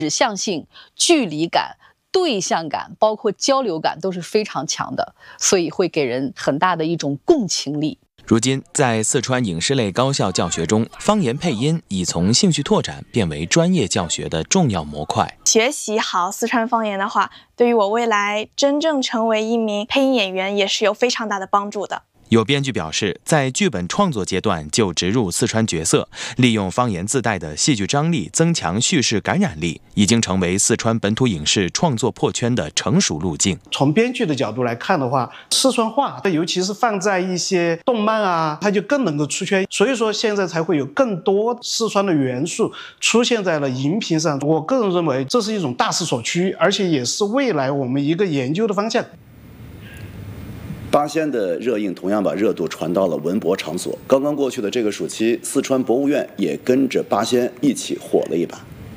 指向性、距离感、对象感，包括交流感都是非常强的，所以会给人很大的一种共情力。 如今，在四川影视类高校教学中，方言配音已从兴趣拓展变为专业教学的重要模块。 学习好四川方言的话，对于我未来真正成为一名配音演员也是有非常大的帮助的。 有编剧表示，在剧本创作阶段就植入四川角色，利用方言自带的戏剧张力，增强叙事感染力，已经成为四川本土影视创作破圈的成熟路径。 从编剧的角度来看的话，四川话，尤其是放在一些动漫啊，它就更能够出圈。所以说，现在才会有更多四川的元素出现在了荧屏上。我个人认为，这是一种大势所趋，而且也是未来我们一个研究的方向。 八仙的热映同样把热度传到了文博场所。刚刚过去的这个暑期，四川博物院也跟着八仙一起火了一把。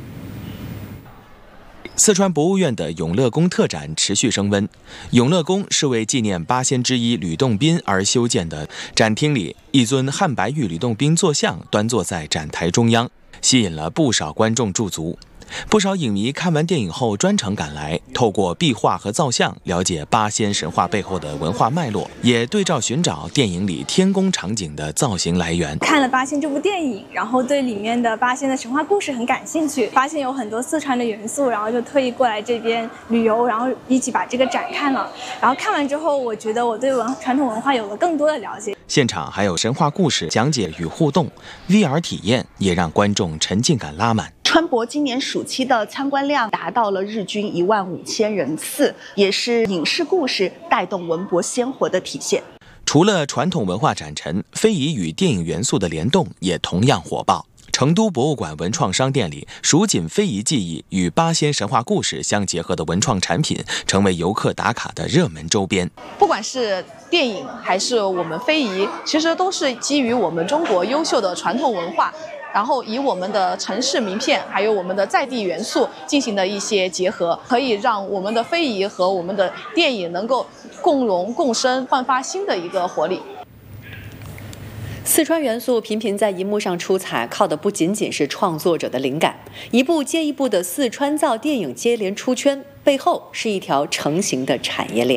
四川博物院的永乐宫特展持续升温。永乐宫是为纪念八仙之一吕洞宾而修建的，展厅里一尊汉白玉吕洞宾坐像端坐在展台中央，吸引了不少观众驻足。不少影迷看完电影后专程赶来，透过壁画和造像了解八仙神话背后的文化脉络，也对照寻找电影里天宫场景的造型来源。 看了《八仙》这部电影，然后对里面的八仙的神话故事很感兴趣，发现有很多四川的元素，然后就特意过来这边旅游，然后一起把这个展看了。然后看完之后，我觉得我对传统文化有了更多的了解。 现场还有神话故事讲解与互动 ，VR 体验也让观众沉浸感拉满。 川博今年暑期的参观量达到了日均15000人次，也是影视故事带动文博鲜活的体现。 除了传统文化展陈，非遗与电影元素的联动也同样火爆。成都博物馆文创商店里，蜀锦非遗技艺与八仙神话故事相结合的文创产品，成为游客打卡的热门周边。 不管是电影还是我们非遗，其实都是基于我们中国优秀的传统文化，然后以我们的城市名片还有我们的在地元素进行的一些结合，可以让我们的非遗和我们的电影能够共荣共生，焕发新的一个活力。 四川元素频频在荧幕上出彩，靠的不仅仅是创作者的灵感，一部接一部的四川造电影接连出圈，背后是一条成型的产业链。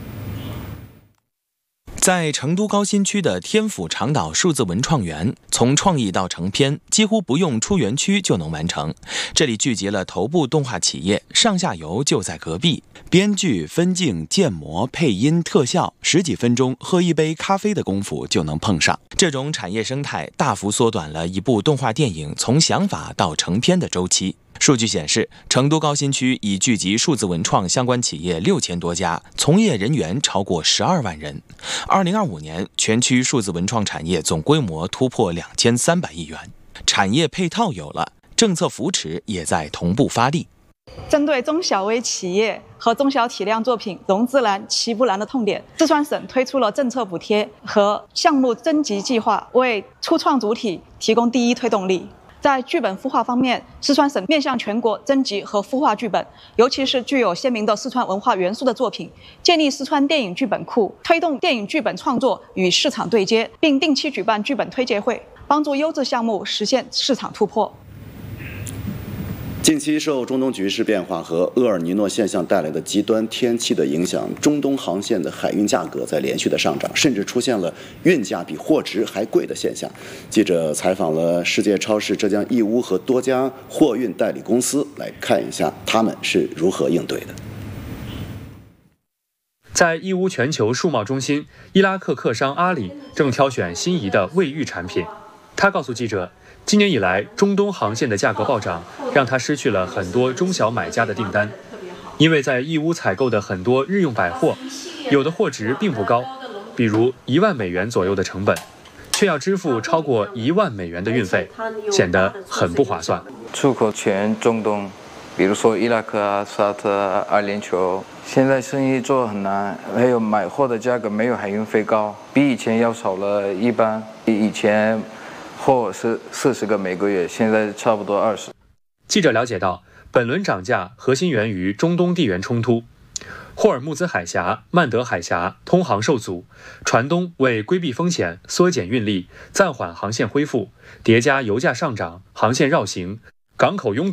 在成都高新区的天府长岛数字文创园，从创意到成片几乎不用出园区就能完成。这里聚集了头部动画企业，上下游就在隔壁。编剧、分镜、建模、配音、特效，10几分钟喝一杯咖啡的功夫就能碰上。这种产业生态大幅缩短了一部动画电影从想法到成片的周期。数据显示，成都高新区已聚集数字文创相关企业6000多家，从业人员超过12万人。2025年，全区数字文创产业总规模突破2300亿元。产业配套有了，政策扶持也在同步发力。 针对中小微企业和中小体量作品融资难、起步难的痛点，四川省推出了政策补贴和项目征集计划，为初创主体提供第一推动力。在剧本孵化方面，四川省面向全国征集和孵化剧本，尤其是具有鲜明的四川文化元素的作品，建立四川电影剧本库，推动电影剧本创作与市场对接，并定期举办剧本推介会，帮助优质项目实现市场突破。 近期受中东局势变化和厄尔尼诺现象带来的极端天气的影响，中东航线的海运价格在连续的上涨，甚至出现了运价比货值还贵的现象。记者采访了世界超市浙江义乌和多家货运代理公司，来看一下他们是如何应对的。 在义乌全球数贸中心，伊拉克客商阿里正挑选心仪的卫浴产品。他告诉记者，今年以来，中东航线的价格暴涨，让他失去了很多中小买家的订单。因为在义乌采购的很多日用百货，有的货值并不高，比如1万美元左右的成本，却要支付超过1万美元的运费，显得很不划算。 出口全中东，比如说伊拉克啊、沙特啊、阿联酋，现在生意做很难，还有买货的价格没有海运费高，比以前要少了一半。以前货是40个每个月，现在差不多20。 记者了解到，本轮涨价核心源于中东地缘冲突，霍尔木兹海峡、曼德海峡通航受阻，船东为规避风险缩减运力，暂缓航线恢复，叠加油价上涨、航线绕行、港口拥堵，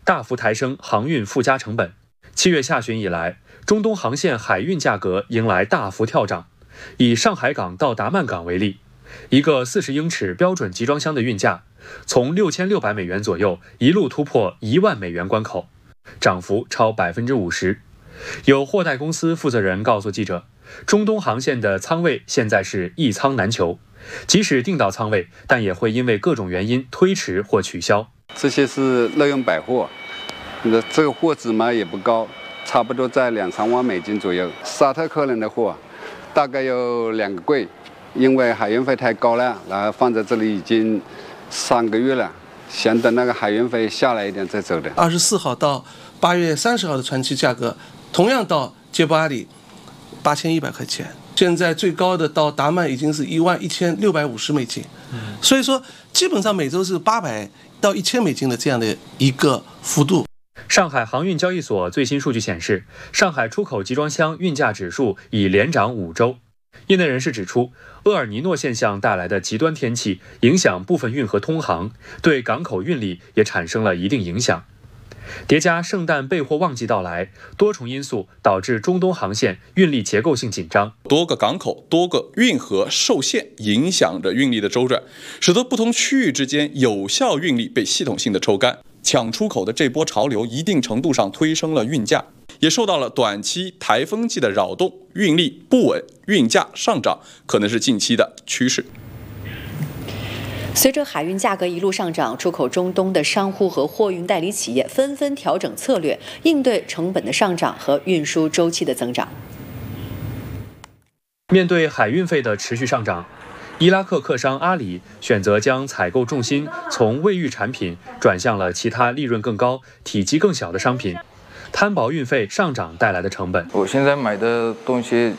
大幅抬升航运附加成本。7月下旬以来，中东航线海运价格迎来大幅跳涨。以上海港到达曼港为例，一个40英尺标准集装箱的运价从6600美元左右一路突破1万美元关口，涨幅超50%。有货代公司负责人告诉记者，中东航线的仓位现在是一仓难求，即使订到仓位，但也会因为各种原因推迟或取消。 这些是乐用百货，这个货值嘛也不高，差不多在2-3万美金左右。沙特客人的货大概有2个柜，因为海运费太高了，然后放在这里已经3个月了，想等那个海运费下来一点再走的。 24号到8月30号的船期价格，同样到杰布阿里8100块钱，现在最高的到达曼已经是11650美金，所以说基本上每周是800到1000美金的这样的一个幅度。 上海航运交易所最新数据显示，上海出口集装箱运价指数已连涨5周。业内人士指出，厄尔尼诺现象带来的极端天气影响部分运河通航，对港口运力也产生了一定影响。叠加圣诞备货旺季到来，多重因素导致中东航线运力结构性紧张， 多个港口、多个运河受限，影响着运力的周转，使得不同区域之间有效运力被系统性的抽干。抢出口的这波潮流一定程度上推升了运价，也受到了短期台风季的扰动，运力不稳，运价上涨可能是近期的趋势。 随着海运价格一路上涨，出口中东的商户和货运代理企业纷纷调整策略，应对成本的上涨和运输周期的增长。 面对海运费的持续上涨，伊拉克客商阿里选择将采购重心从卫浴产品转向了其他利润更高、体积更小的商品，摊薄运费上涨带来的成本。 我现在买的东西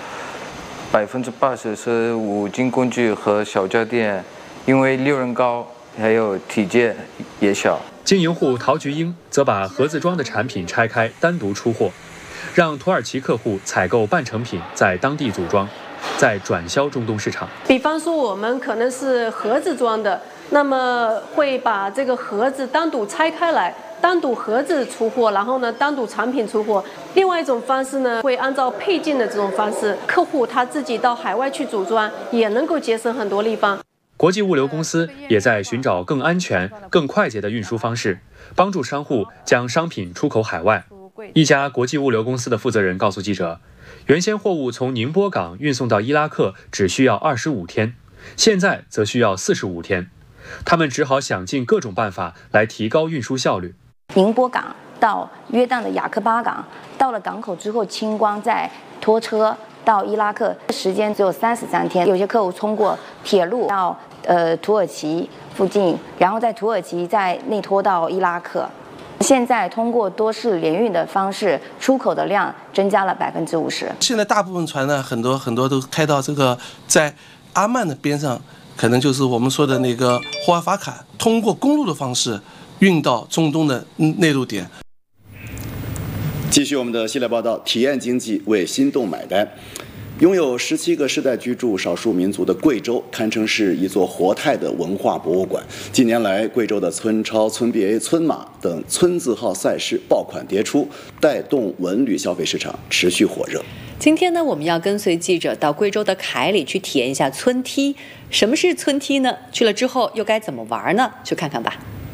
80%是五金工具和小家电，因为利润高，还有体积也小。 经营户陶菊英则把盒子装的产品拆开单独出货，让土耳其客户采购半成品在当地组装，再转销中东市场。 比方说我们可能是盒子装的，那么会把这个盒子单独拆开来，单独盒子出货，然后呢单独产品出货。另外一种方式呢，会按照配件的这种方式，客户他自己到海外去组装，也能够节省很多地方。 国际物流公司也在寻找更安全、更快捷的运输方式，帮助商户将商品出口海外。一家国际物流公司的负责人告诉记者，原先货物从宁波港运送到伊拉克只需要25天，现在则需要45天。他们只好想尽各种办法来提高运输效率。 宁波港到约旦的雅克巴港，到了港口之后清关，再拖车到伊拉克，时间只有33天。有些客户通过铁路到土耳其附近，然后在土耳其再内拖到伊拉克。现在通过多式联运的方式，出口的量增加了50%。 现在大部分船呢，很多都开到这个在阿曼的边上，可能就是我们说的那个霍尔法坎，通过公路的方式运到中东的内陆点。 继续我们的系列报道，体验经济为心动买单。拥有17个世代居住少数民族的贵州，堪称是一座活态的文化博物馆。近年来，贵州的村超、村 BA、村马等村字号赛事爆款迭出，带动文旅消费市场持续火热。 今天呢，我们要跟随记者到贵州的凯里去体验一下村踢。什么是村踢呢？去了之后又该怎么玩呢？去看看吧。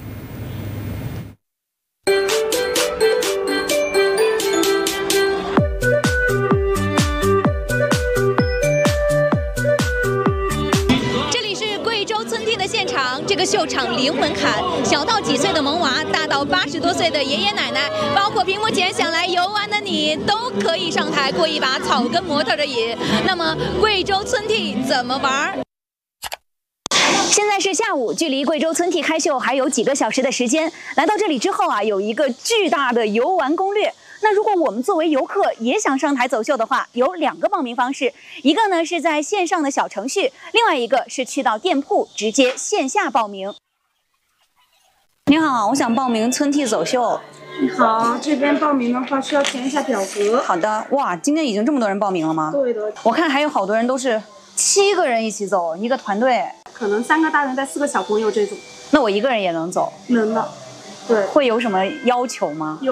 这个秀场零门槛，小到几岁的萌娃，大到80多岁的爷爷奶奶，包括屏幕前想来游玩的你，都可以上台过一把草根模特的瘾。那么贵州村踢怎么玩？ 现在是下午，距离贵州村踢开秀还有几个小时的时间。来到这里之后啊，有一个巨大的游玩攻略。那如果我们作为游客也想上台走秀的话，有2个报名方式，一个呢是在线上的小程序，另外一个是去到店铺直接线下报名。你好，我想报名村踢走秀。 你好，这边报名的话需要填一下表格。 好的，哇，今天已经这么多人报名了吗？ 对的。 我看还有好多人都是7个人一起走，一个团队。 可能3个大人带4个小朋友这种。 那我一个人也能走？ 能的。 对， 会有什么要求吗？